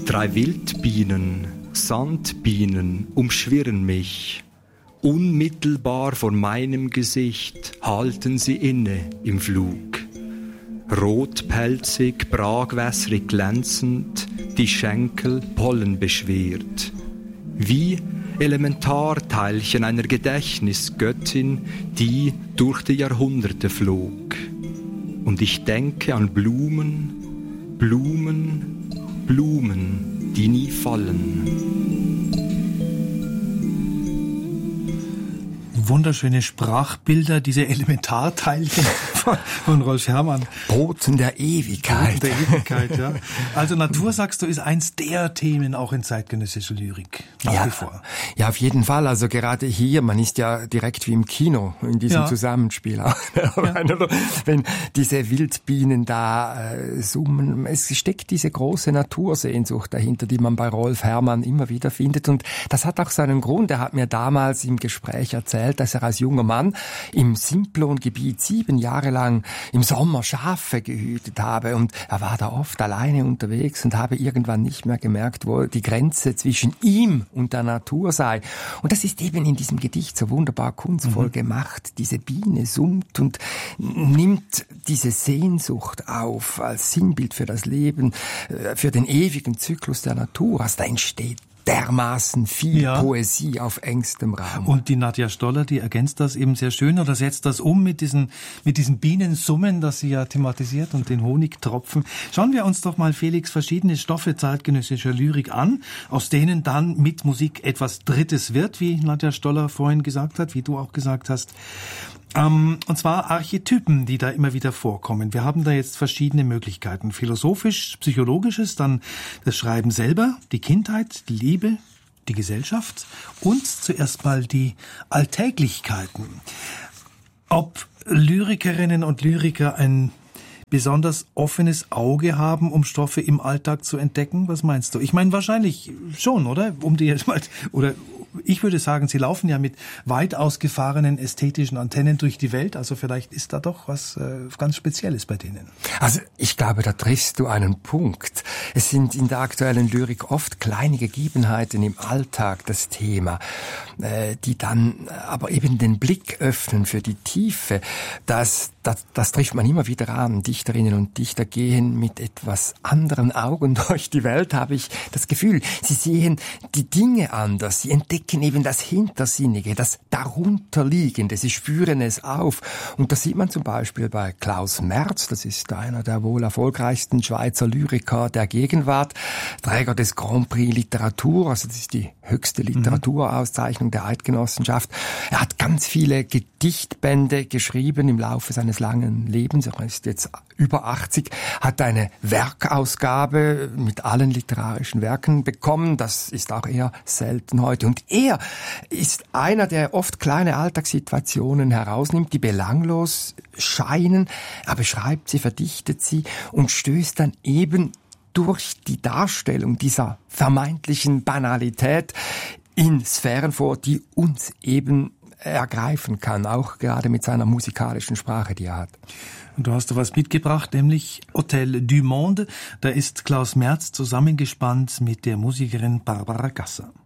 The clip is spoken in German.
3 Wildbienen, Sandbienen umschwirren mich. Unmittelbar vor meinem Gesicht halten sie inne im Flug. Rotpelzig, bragwässrig glänzend, die Schenkel pollenbeschwert. Wie Elementarteilchen einer Gedächtnisgöttin, die durch die Jahrhunderte flog. Und ich denke an Blumen, Blumen, Blumen, die nie fallen. Wunderschöne Sprachbilder, diese Elementarteilchen von Rolf Herrmann. Boten der Ewigkeit. Boten der Ewigkeit, ja. Also Natur, sagst du, ist eins der Themen auch in zeitgenössischer Lyrik. Nach wie vor. Ja, auf jeden Fall. Also gerade hier, man ist ja direkt wie im Kino in diesem Zusammenspiel. Ja. Wenn diese Wildbienen da summen, es steckt diese große Natursehnsucht dahinter, die man bei Rolf Herrmann immer wieder findet. Und das hat auch seinen Grund. Er hat mir damals im Gespräch erzählt, dass er als junger Mann im Simplongebiet 7 Jahre lang im Sommer Schafe gehütet habe, und er war da oft alleine unterwegs und habe irgendwann nicht mehr gemerkt, wo die Grenze zwischen ihm und der Natur sei. Und das ist eben in diesem Gedicht so wunderbar kunstvoll gemacht. Diese Biene summt und nimmt diese Sehnsucht auf als Sinnbild für das Leben, für den ewigen Zyklus der Natur. Also da entsteht dermaßen viel Poesie auf engstem Raum. Und die Nadja Stoller, die ergänzt das eben sehr schön oder setzt das um mit diesen Bienensummen, das sie ja thematisiert, und den Honigtropfen. Schauen wir uns doch mal, Felix, verschiedene Stoffe zeitgenössischer Lyrik an, aus denen dann mit Musik etwas Drittes wird, wie Nadja Stoller vorhin gesagt hat, wie du auch gesagt hast. Und zwar Archetypen, die da immer wieder vorkommen. Wir haben da jetzt verschiedene Möglichkeiten. Philosophisch, psychologisches, dann das Schreiben selber, die Kindheit, die Liebe, die Gesellschaft und zuerst mal die Alltäglichkeiten. Ob Lyrikerinnen und Lyriker ein besonders offenes Auge haben, um Stoffe im Alltag zu entdecken? Was meinst du? Ich meine, wahrscheinlich schon, oder? Ich würde sagen, sie laufen ja mit weit ausgefahrenen ästhetischen Antennen durch die Welt, also vielleicht ist da doch was ganz Spezielles bei denen. Also ich glaube, da triffst du einen Punkt. Es sind in der aktuellen Lyrik oft kleine Gegebenheiten im Alltag das Thema, die dann aber eben den Blick öffnen für die Tiefe. Das trifft man immer wieder an. Dichterinnen und Dichter gehen mit etwas anderen Augen durch die Welt, habe ich das Gefühl. Sie sehen die Dinge anders, sie entdecken eben das Hintersinnige, das Darunterliegende, sie spüren es auf. Und das sieht man zum Beispiel bei Klaus Merz, das ist einer der wohl erfolgreichsten Schweizer Lyriker der Gegenwart, Träger des Grand Prix Literatur, also das ist die höchste Literaturauszeichnung der Eidgenossenschaft. Er hat ganz viele Gedichtbände geschrieben im Laufe seines langen Lebens. Er ist jetzt über 80, hat eine Werkausgabe mit allen literarischen Werken bekommen. Das ist auch eher selten heute. Und er ist einer, der oft kleine Alltagssituationen herausnimmt, die belanglos scheinen. Er beschreibt sie, verdichtet sie und stößt dann eben durch die Darstellung dieser vermeintlichen Banalität in Sphären vor, die uns eben ergreifen kann, auch gerade mit seiner musikalischen Sprache, die er hat. Und du hast da was mitgebracht, nämlich Hotel du Monde. Da ist Klaus Merz zusammengespannt mit der Musikerin Barbara Gasser.